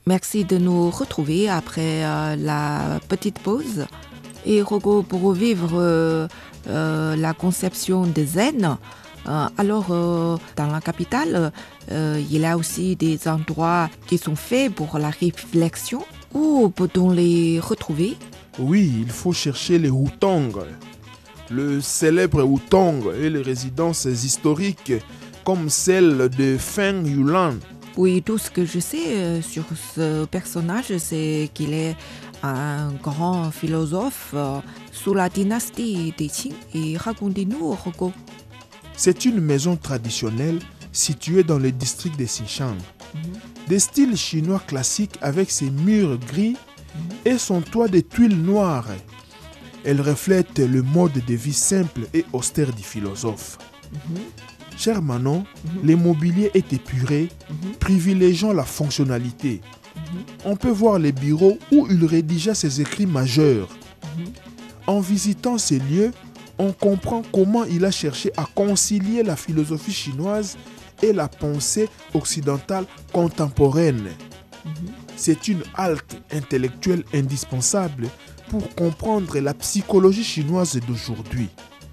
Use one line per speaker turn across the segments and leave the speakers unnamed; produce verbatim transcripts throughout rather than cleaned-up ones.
Merci de nous retrouver après euh, la petite pause. Et Rogo, pour vivre euh, euh, la conception de zen, euh, alors euh, dans la capitale, euh, il y a aussi des endroits qui sont faits pour la réflexion. Où peut-on les retrouver?
Oui, il faut chercher les Hutong, le célèbre Hutong et les résidences historiques comme celle de Feng Yulan.
Oui, tout ce que je sais euh, sur ce personnage, c'est qu'il est un grand philosophe euh, sous la dynastie des Qing. Et racontez-nous, Rogo.
C'est une maison traditionnelle située dans le district de Xinjiang. Mm-hmm. Des styles chinois classiques avec ses murs gris mm-hmm. et son toit de tuiles noires. Elle reflète le mode de vie simple et austère du philosophe. Mm-hmm. Cher Manon, mm-hmm. l'immobilier est épuré, mm-hmm. privilégiant la fonctionnalité. Mm-hmm. On peut voir les bureaux où il rédigea ses écrits majeurs. Mm-hmm. En visitant ces lieux, on comprend comment il a cherché à concilier la philosophie chinoise et la pensée occidentale contemporaine. Mm-hmm. C'est une halte intellectuelle indispensable pour comprendre la psychologie chinoise d'aujourd'hui.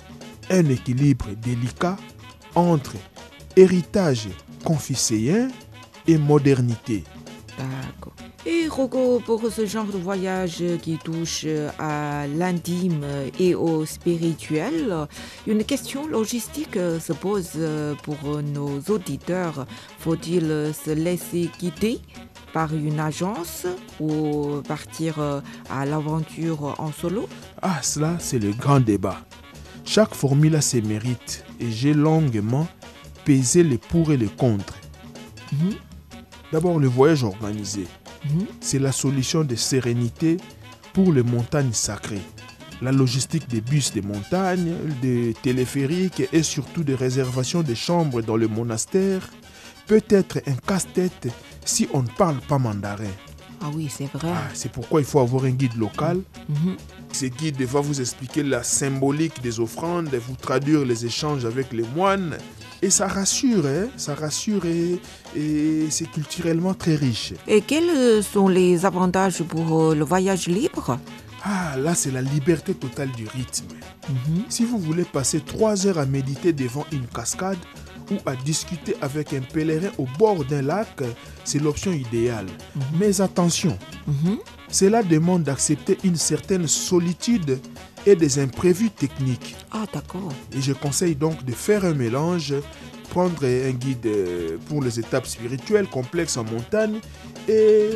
Un équilibre délicat entre héritage confucéen et modernité.
D'accord. Et Rogo, pour ce genre de voyage qui touche à l'intime et au spirituel, une question logistique se pose pour nos auditeurs. Faut-il se laisser guider par une agence ou partir à l'aventure en solo?
Ah, cela, c'est le grand débat. Chaque formule a ses mérites et j'ai longuement pesé les pour et les contre. Mm-hmm. D'abord, le voyage organisé. Mm-hmm. C'est la solution de sérénité pour les montagnes sacrées. La logistique des bus des montagnes, des téléphériques et surtout des réservations de chambres dans le monastère peut être un casse-tête si on ne parle pas mandarin.
Ah oui, c'est vrai.
Ah, c'est pourquoi il faut avoir un guide local.
Mm-hmm.
Ce guide va vous expliquer la symbolique des offrandes, vous traduire les échanges avec les moines. Et ça rassure, hein? ça rassure et, et c'est culturellement très riche.
Et quels sont les avantages pour le voyage libre?
Ah, là, c'est la liberté totale du rythme.
Mm-hmm.
Si vous voulez passer trois heures à méditer devant une cascade ou à discuter avec un pèlerin au bord d'un lac, c'est l'option idéale. Mm-hmm. Mais attention, mm-hmm. cela demande d'accepter une certaine solitude et des imprévus techniques.
Ah, d'accord.
Et je conseille donc de faire un mélange, prendre un guide pour les étapes spirituelles complexes en montagne et,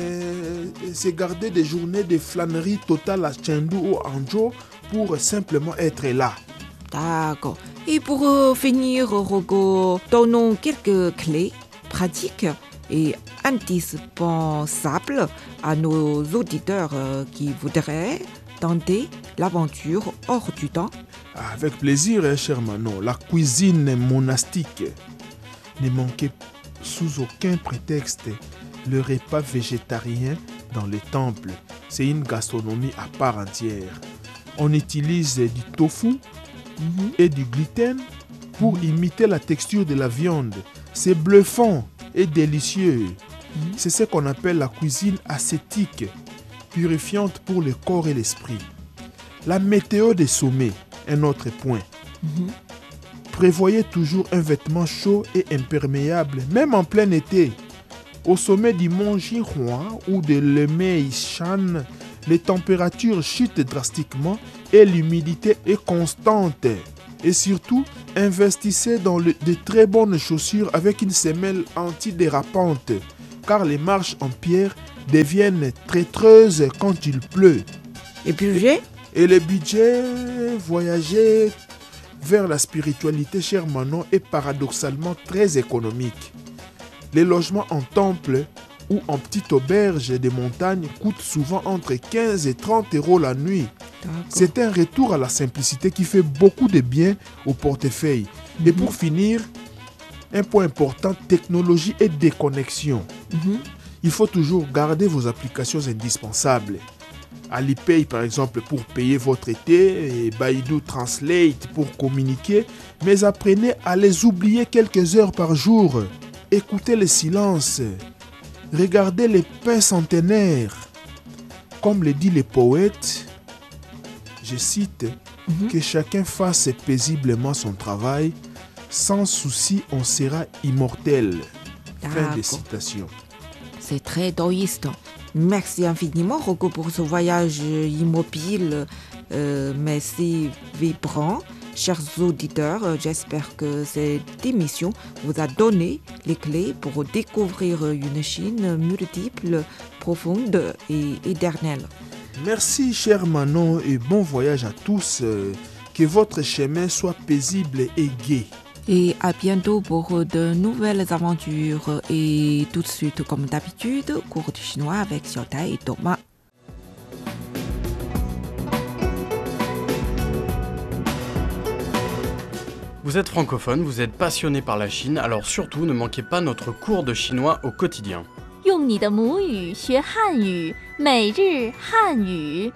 et se garder des journées de flânerie totale à Chengdu ou Hangzhou pour simplement être là.
D'accord. Et pour euh, finir, Rogo, donnons quelques clés pratiques et indispensables à nos auditeurs euh, qui voudraient tenter l'aventure hors du temps.
Avec plaisir, hein, cher Manon. La cuisine monastique. Ne manquez sous aucun prétexte le repas végétarien dans les temples. C'est une gastronomie à part entière. On utilise du tofu mm-hmm. et du gluten pour mm-hmm. imiter la texture de la viande. C'est bluffant et délicieux. Mm-hmm. C'est ce qu'on appelle la cuisine ascétique, purifiante pour le corps et l'esprit. La météo des sommets, un autre point. Mm-hmm. Prévoyez toujours un vêtement chaud et imperméable, même en plein été. Au sommet du mont Jinhua ou de l'Emeishan, les températures chutent drastiquement et l'humidité est constante. Et surtout, investissez dans le, de très bonnes chaussures avec une semelle antidérapante, car les marches en pierre deviennent traîtreuses quand il pleut.
Et budget?
Et le budget, voyager vers la spiritualité, cher Manon, est paradoxalement très économique. Les logements en temple ou en petite auberge des montagnes coûtent souvent entre quinze et trente euros la nuit. D'accord. C'est un retour à la simplicité qui fait beaucoup de bien au portefeuille. Mm-hmm. Et pour finir, un point important, technologie et déconnexion. Mm-hmm. Il faut toujours garder vos applications indispensables. Alipay par exemple pour payer votre été et Baidu Translate pour communiquer, mais apprenez à les oublier quelques heures par jour. Écoutez le silence. Regardez les pains centenaires. Comme le dit le poète, je cite,
Mhm.
que chacun fasse paisiblement son travail, sans souci on sera immortel. Fin de
D'accord.
citation.
C'est très taoïste. Merci infiniment, Rocco, pour ce voyage immobile, euh, mais si vibrant. Chers auditeurs, euh, j'espère que cette émission vous a donné les clés pour découvrir une Chine multiple, profonde et éternelle.
Merci cher Manon et bon voyage à tous. euh, Que votre chemin soit paisible et gai.
Et à bientôt pour de nouvelles aventures. Et tout de suite, comme d'habitude, cours du chinois avec Xiaotai et Thomas.
Vous êtes francophone, vous êtes passionné par la Chine, alors surtout ne manquez pas notre cours de chinois au quotidien.
用你的母语学汉语，每日汉语。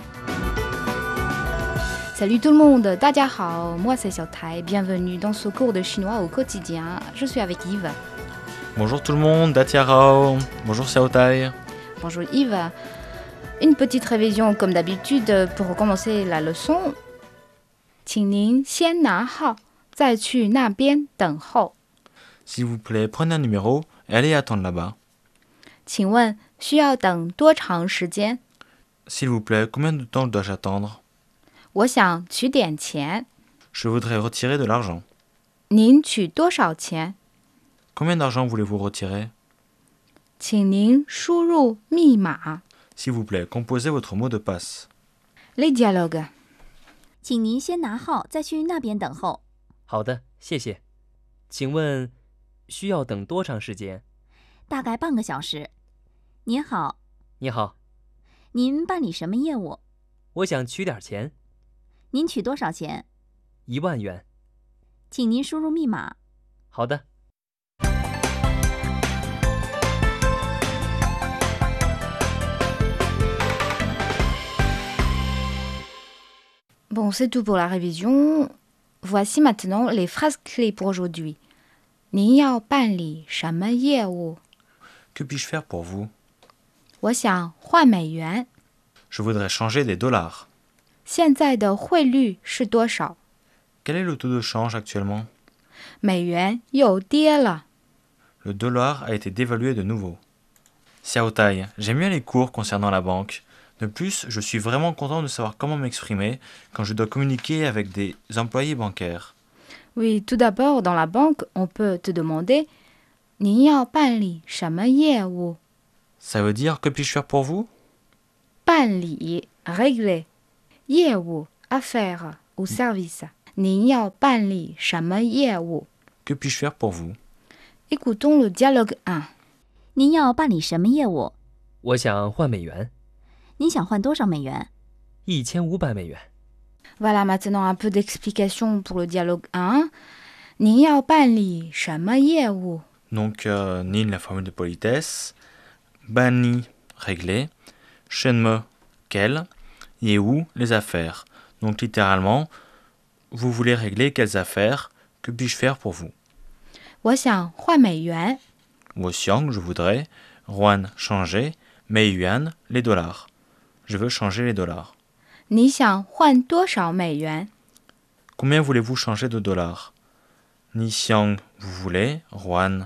Salut tout le monde, 大家好, moi c'est Xiaotai, bienvenue dans ce cours de chinois au quotidien. Je suis avec Yves.
Bonjour tout le monde, Datia Rao. Bonjour Xiaotai.
Bonjour Yves. Une petite révision comme d'habitude pour commencer la leçon. 请您先拿号，再去那边等候。
S'il vous plaît, prenez un numéro et allez attendre là-bas.
请问需要等多长时间？
S'il vous plaît, combien de temps dois-je attendre?
我想取点钱。
Je voudrais retirer de l'argent.
您取多少钱？
Combien d'argent voulez-vous retirer?
请您输入密码。
S'il vous plaît, composez votre mot de passe.
Les dialogues.
请您先拿号，再去那边等候。
好的，谢谢。请问需要等多长时间？
大概半个小时。您好，
你好，
您办理什么业务？
我想取点钱，
您取多少钱？
一万元。
请您输入密码。
好的。
Bon, c'est tout pour la révision. Voici maintenant les phrases clés pour aujourd'hui. 您要办理什么业务？
Que puis-je faire pour vous?
我想换美元。
Je voudrais changer des dollars.
现在的汇率是多少？
Quel est le taux de change actuellement?
美元又跌了。
Le dollar a été dévalué de nouveau. Xiaotai, j'aime bien les cours concernant la banque. De plus, je suis vraiment content de savoir comment m'exprimer quand je dois communiquer avec des employés bancaires.
Oui, tout d'abord, dans la banque, on peut te demander 您要办理什么业务？
Ça veut dire que puis-je faire pour vous?
办理 régler 业务 affaire ou service. 您要办理什么业务？
Que puis-je faire pour vous?
Écoutons le dialogue un.
您要办理什么业务？
我想换美元，
您想换多少美元？
一千五百美元。
Voilà maintenant un peu d'explication pour le dialogue un. 您要办理什么业务？
Donc, euh, Nin, la formule de politesse. Bani, régler. Shenme, quel. Yehu, les affaires. Donc, littéralement, vous voulez régler quelles affaires? Que puis-je faire pour vous?
我想换美元。
Woxiang, je voudrais. Ruan, changer. Mei yuan, les dollars. Je veux changer les dollars.
你想换多少美元？
Combien voulez-vous changer de dollars? Ni xiang, vous voulez. Ruan,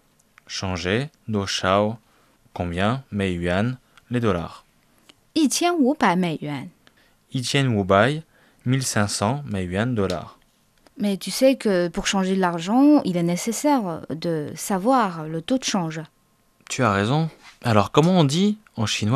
changer. Do shao, combien? Mei yuan, les dollars.
一千五百美元。
Ichen wubai, mille cinq cents mei yuan dollars.
Mais tu sais que pour changer de l'argent, il est nécessaire de savoir le taux de change.
Tu as raison. Alors comment on dit en chinois